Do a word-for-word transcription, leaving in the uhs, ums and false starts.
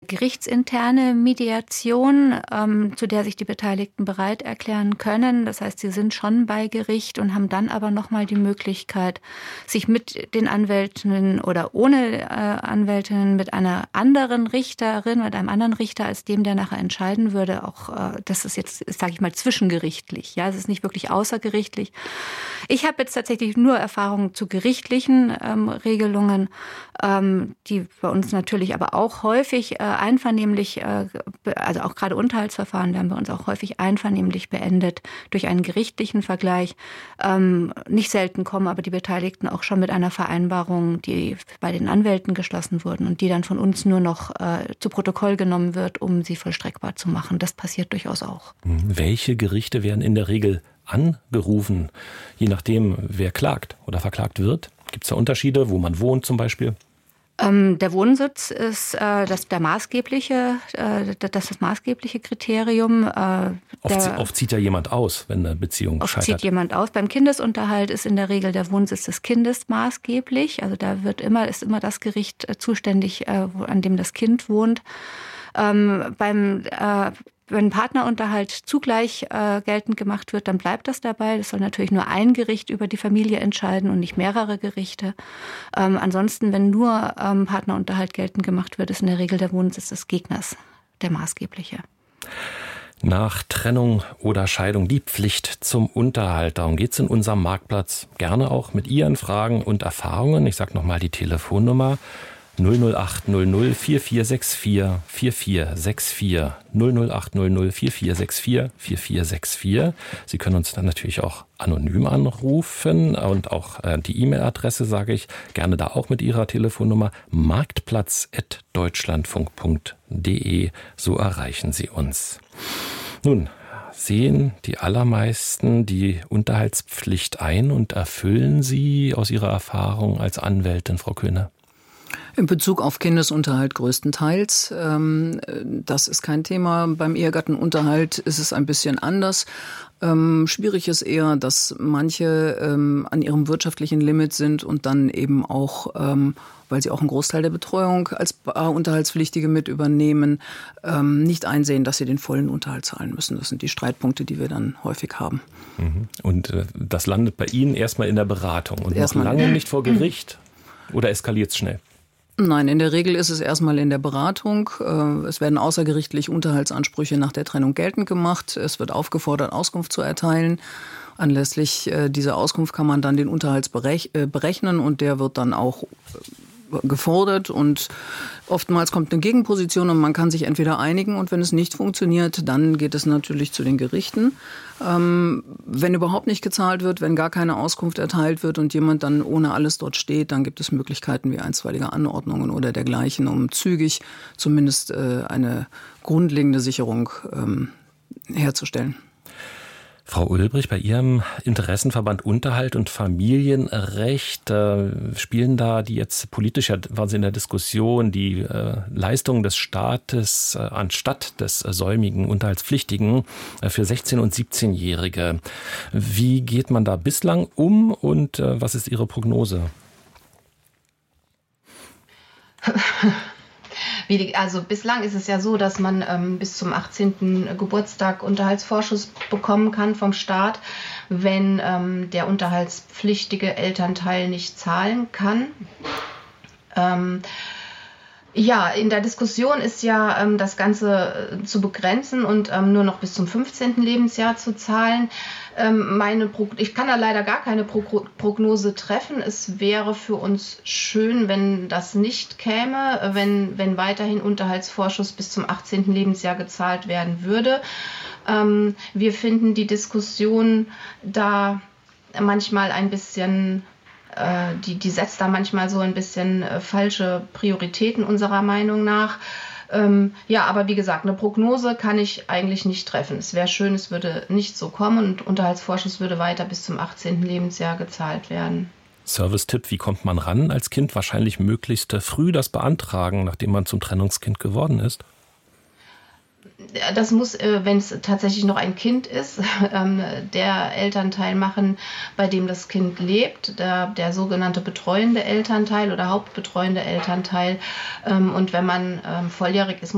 gerichtsinterne Mediation, ähm, zu der sich die Beteiligten bereit erklären können. Das heißt, sie sind schon bei Gericht und haben dann aber nochmal die Möglichkeit, sich mit den Anwältinnen oder ohne äh, Anwältinnen mit einer anderen Richterin, mit einem anderen Richter als dem, der nachher entscheiden würde, auch, äh, das ist jetzt, sage ich mal, zwischengerichtlich. Ja, es ist nicht wirklich außergerichtlich. Ich habe jetzt tatsächlich nur Erfahrungen zu gerichtlichen ähm, Regelungen, ähm, die bei uns natürlich aber auch häufig äh, einvernehmlich, äh, also auch gerade Unterhaltsverfahren werden bei uns auch häufig einvernehmlich beendet durch einen gerichtlichen Vergleich. Ähm, nicht selten kommen aber die Beteiligten auch schon mit einer Vereinbarung, die bei den Anwälten geschlossen wurden und die dann von uns nur noch äh, zu Protokoll genommen wird, um sie vollstreckbar zu machen. Das passiert durchaus auch. Welche Gerichte werden in der Regel angerufen, je nachdem, wer klagt oder verklagt wird? Gibt es da Unterschiede, wo man wohnt zum Beispiel? Ähm, der Wohnsitz ist äh, das, der maßgebliche, äh, das, das maßgebliche Kriterium. Äh, oft, der, oft zieht ja jemand aus, wenn eine Beziehung oft scheitert. Oft zieht jemand aus. Beim Kindesunterhalt ist in der Regel der Wohnsitz des Kindes maßgeblich. Also da wird immer, ist immer das Gericht äh, zuständig, äh, wo, an dem das Kind wohnt. Ähm, beim äh, Wenn Partnerunterhalt zugleich äh, geltend gemacht wird, dann bleibt das dabei. Das soll natürlich nur ein Gericht über die Familie entscheiden und nicht mehrere Gerichte. Ähm, ansonsten, wenn nur ähm, Partnerunterhalt geltend gemacht wird, ist in der Regel der Wohnsitz des Gegners der maßgebliche. Nach Trennung oder Scheidung die Pflicht zum Unterhalt. Darum geht es in unserem Marktplatz. Gerne auch mit Ihren Fragen und Erfahrungen. Ich sage nochmal die Telefonnummer. null null acht null null vier vier sechs vier vier vier sechs vier null null acht null null vier vier sechs vier vier vier sechs vier. Sie können uns dann natürlich auch anonym anrufen und auch äh, die E-Mail-Adresse sage ich gerne da auch mit Ihrer Telefonnummer marktplatz at deutschlandfunk punkt de. So erreichen Sie uns. Nun, sehen die allermeisten die Unterhaltspflicht ein und erfüllen sie aus Ihrer Erfahrung als Anwältin, Frau Köhne? In Bezug auf Kindesunterhalt größtenteils. Das ist kein Thema. Beim Ehegattenunterhalt ist es ein bisschen anders. Schwierig ist eher, dass manche an ihrem wirtschaftlichen Limit sind und dann eben auch, weil sie auch einen Großteil der Betreuung als Unterhaltspflichtige mit übernehmen, nicht einsehen, dass sie den vollen Unterhalt zahlen müssen. Das sind die Streitpunkte, die wir dann häufig haben. Und das landet bei Ihnen erstmal in der Beratung und erstmal noch lange nicht vor Gericht? Oder eskaliert es schnell? Nein, in der Regel ist es erstmal in der Beratung. Es werden außergerichtlich Unterhaltsansprüche nach der Trennung geltend gemacht. Es wird aufgefordert, Auskunft zu erteilen. Anlässlich dieser Auskunft kann man dann den Unterhalt berechnen und der wird dann auch gefordert und oftmals kommt eine Gegenposition und man kann sich entweder einigen und wenn es nicht funktioniert, dann geht es natürlich zu den Gerichten. Ähm, wenn überhaupt nicht gezahlt wird, wenn gar keine Auskunft erteilt wird und jemand dann ohne alles dort steht, dann gibt es Möglichkeiten wie einstweilige Anordnungen oder dergleichen, um zügig zumindest äh, eine grundlegende Sicherung ähm, herzustellen. Frau Ulbrich, bei Ihrem Interessenverband Unterhalt und Familienrecht äh, spielen da die jetzt politisch, ja, waren Sie in der Diskussion, die äh, Leistungen des Staates äh, anstatt des äh, säumigen Unterhaltspflichtigen äh, für sechzehn- und siebzehnjährige. Wie geht man da bislang um und äh, was ist Ihre Prognose? Also bislang ist es ja so, dass man ähm, bis zum achtzehnten Geburtstag Unterhaltsvorschuss bekommen kann vom Staat, wenn ähm, der unterhaltspflichtige Elternteil nicht zahlen kann. Ähm, Ja, in der Diskussion ist ja ähm, das Ganze äh, zu begrenzen und ähm, nur noch bis zum fünfzehnten Lebensjahr zu zahlen. Ähm, meine Pro- ich kann da leider gar keine Pro- Prognose treffen. Es wäre für uns schön, wenn das nicht käme, wenn, wenn weiterhin Unterhaltsvorschuss bis zum achtzehnten Lebensjahr gezahlt werden würde. Ähm, wir finden die Diskussion da manchmal ein bisschen... Die, die setzt da manchmal so ein bisschen äh, falsche Prioritäten unserer Meinung nach. Ähm, ja, aber wie gesagt, eine Prognose kann ich eigentlich nicht treffen. Es wäre schön, es würde nicht so kommen und Unterhaltsvorschuss würde weiter bis zum achtzehnten Lebensjahr gezahlt werden. Service-Tipp, wie kommt man ran als Kind? Wahrscheinlich möglichst früh das beantragen, nachdem man zum Trennungskind geworden ist. Das muss, wenn es tatsächlich noch ein Kind ist, der Elternteil machen, bei dem das Kind lebt, der, der sogenannte betreuende Elternteil oder hauptbetreuende Elternteil. Und wenn man volljährig ist,